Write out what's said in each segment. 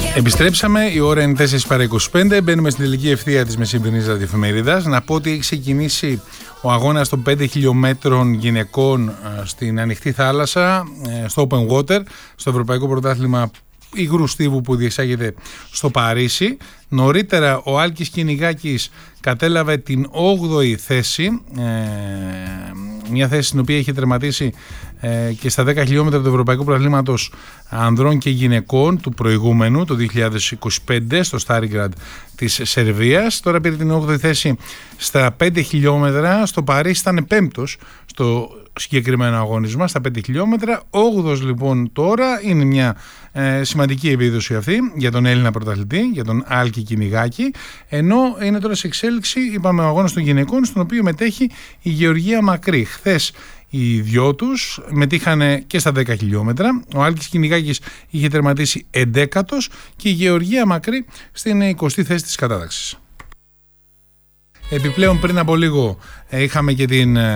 Επιστρέψαμε, η ώρα είναι 4 παρά 25, μπαίνουμε στην τελική ευθεία της μεσημβρινής ραδιοεφημερίδας. Να πω ότι έχει ξεκινήσει ο αγώνας των 5 χιλιόμετρων γυναικών στην ανοιχτή θάλασσα, στο Open Water, στο Ευρωπαϊκό Πρωτάθλημα Υγρού Στίβου που διεξάγεται στο Παρίσι. Νωρίτερα ο Άλκης Κυνηγάκης κατέλαβε την 8η θέση, μια θέση στην οποία είχε τερματίσει και στα 10 χιλιόμετρα του Ευρωπαϊκού Πρωταθλήματος Ανδρών και Γυναικών του προηγούμενου, το 2025, στο Στάριγκραντ της Σερβίας. Τώρα πήρε την 8η θέση στα 5 χιλιόμετρα, στο Παρίσι ήταν 5ος στο συγκεκριμένο αγώνισμα, στα 5 χιλιόμετρα. 8ος λοιπόν τώρα, είναι μια σημαντική επίδοση αυτή για τον Έλληνα πρωταθλητή, για τον Άλκη Κυνηγάκη, ενώ είναι τώρα σε εξέλιξη, είπαμε, ο αγώνας των γυναικών, στον οποίο μετέχει η Γεωργία Μακρύ. Χθες οι δυο τους μετήχανε και στα 10 χιλιόμετρα. Ο Άλκης Κυνηγάκης είχε τερματίσει 11ος και η Γεωργία Μακρύ στην 20η θέση της κατάταξης. Επιπλέον πριν από λίγο είχαμε και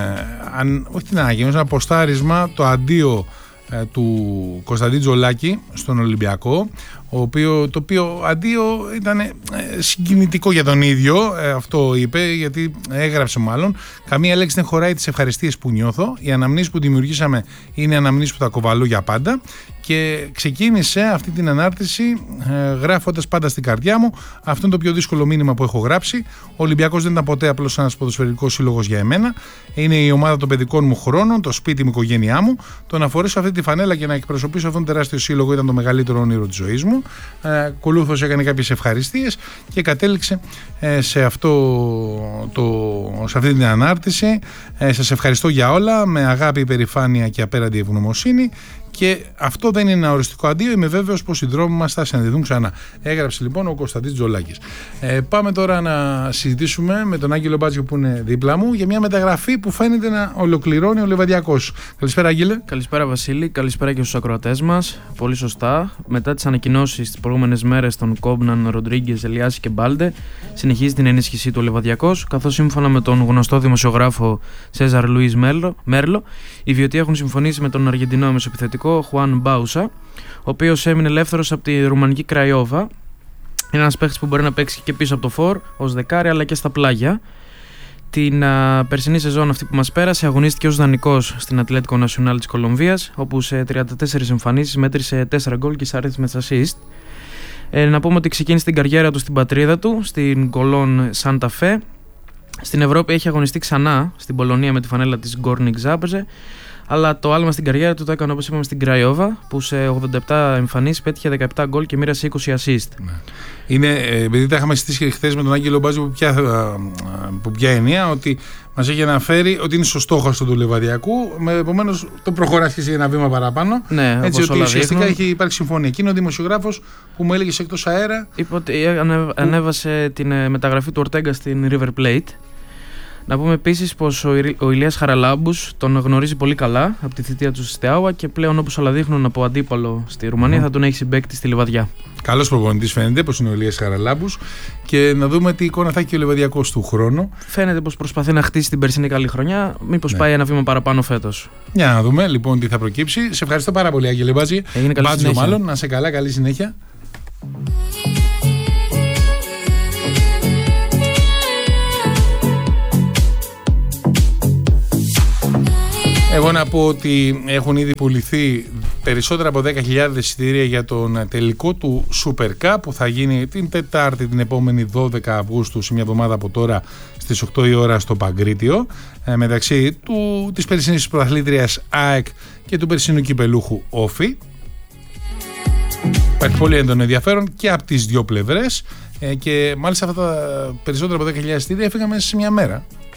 ένα ποστάρισμα, το αντίο του Κωνσταντίν Τζολάκη στον Ολυμπιακό, το οποίο αντίο ήταν συγκινητικό για τον ίδιο, αυτό είπε, γιατί έγραψε μάλλον: καμία λέξη δεν χωράει τις ευχαριστίες που νιώθω, οι αναμνήσεις που δημιουργήσαμε είναι αναμνήσεις που θα κοβαλώ για πάντα. Και ξεκίνησε αυτή την ανάρτηση γράφοντας πάντα στην καρδιά μου: αυτό είναι το πιο δύσκολο μήνυμα που έχω γράψει. Ο Ολυμπιακός δεν ήταν ποτέ απλώς ένας ποδοσφαιρικός σύλλογος για εμένα. Είναι η ομάδα των παιδικών μου χρόνων, το σπίτι μου, η οικογένειά μου. Το να φορέσω αυτή τη φανέλα και να εκπροσωπήσω αυτόν τον τεράστιο σύλλογο ήταν το μεγαλύτερο όνειρο της ζωής μου. Ακολούθως έκανε κάποιες ευχαριστίες και κατέληξε σε αυτή την ανάρτηση: σας ευχαριστώ για όλα, με αγάπη, υπερηφάνεια και απέραντη ευγνωμοσύνη. Και αυτό δεν είναι ένα οριστικό αντίο. Είμαι βέβαιος πως οι δρόμοι μας θα συναντηθούν ξανά. Έγραψε λοιπόν ο Κωνσταντίν Τζολάκης. Πάμε τώρα να συζητήσουμε με τον Άγγελο Μπάτζιο που είναι δίπλα μου για μια μεταγραφή που φαίνεται να ολοκληρώνει ο Λιβαδιάκος. Καλησπέρα, Άγγελε. Καλησπέρα, Βασίλη. Καλησπέρα και στους ακροατές μας. Πολύ σωστά. Μετά τις ανακοινώσεις τις προηγούμενες μέρες των Κόμπναν, Ροντρίγκες, Ελιάση και Μπάλντε, συνεχίζει την ενίσχυσή του ο Λιβαδιακός, καθώς σύμφωνα με τον γνωστό δημοσιογράφο Σέζαρ Λουίς Μέρλο, οι Βιωτοί έχουν συμφωνήσει με τον Αργεντινό μεσοεπιθετικό Χουάν Μπάουσα, ο οποίος έμεινε ελεύθερος από τη ρουμανική Κραϊόβα. Είναι ένας παίκτης που μπορεί να παίξει και πίσω από το φορ ως δεκάρι, αλλά και στα πλάγια. Την περσινή σεζόν αυτή που μας πέρασε αγωνίστηκε ως δανεικός στην Ατλέτικο Νασιονάλ της Κολομβίας, όπου σε 34 εμφανίσεις μέτρησε 4 γκολ και 4 άριθμες assist. Να πούμε ότι ξεκίνησε την καριέρα του στην πατρίδα του, στην Κολόν Σάντα Φε. Στην Ευρώπη έχει αγωνιστεί ξανά στην Πολωνία με τη φανέλα της Γκόρνικ Ζάμπρεζε, αλλά το άλμα στην καριέρα του το έκανε, όπως είπαμε, στην Κραϊόβα, που σε 87 εμφανίσεις πέτυχε 17 γκολ και μοίρασε 20 assist. Ναι. Είναι, επειδή τα είχαμε συζητήσει χθες με τον Άγγελο Μπάζιο, που ποια εννοία, ότι μας έχει αναφέρει ότι είναι στο στόχαστρο του Λιβαδιακού, επομένως το προχωράς και σε ένα βήμα παραπάνω. Ναι, έτσι ότι ουσιαστικά έχει υπάρξει συμφωνία. Εκείνο ο δημοσιογράφος που μου έλεγε εκτός αέρα. Είπε ότι ανέβασε την μεταγραφή του Ορτέγκα στην River Plate. Να πούμε επίσης πως ο Ηλίας Χαραλάμπους τον γνωρίζει πολύ καλά από τη θητεία του στη Στεάουα και πλέον, όπως όλα δείχνουν, από αντίπαλο στη Ρουμανία θα τον έχει συμπαίκτη στη Λιβαδιά. Καλός προπονητής φαίνεται πως είναι ο Ηλίας Χαραλάμπους, και να δούμε τι εικόνα θα έχει και ο Λιβαδιακός του χρόνου. Φαίνεται πως προσπαθεί να χτίσει την περσινή καλή χρονιά, μήπως πάει ένα βήμα παραπάνω φέτος. Για να δούμε λοιπόν τι θα προκύψει. Σε ευχαριστώ πάρα πολύ, Άγγελε Μπάζη. Μπάτζιο, μάλλον. Να σε καλά, καλή συνέχεια. Εγώ να πω ότι έχουν ήδη πουληθεί περισσότερα από 10.000 εισιτήρια για τον τελικό του Super Cup που θα γίνει την Τετάρτη, την επόμενη 12 Αυγούστου, σε μια εβδομάδα από τώρα, στις 8 η ώρα στο Παγκρίτιο, μεταξύ της περσινής πρωταθλήτριας ΑΕΚ και του περσινού κυπελούχου Όφη. Υπάρχει πολύ έντονο ενδιαφέρον και από τις δύο πλευρές, και μάλιστα αυτά τα περισσότερα από 10.000 εισιτήρια έφυγαν μέσα σε μια μέρα.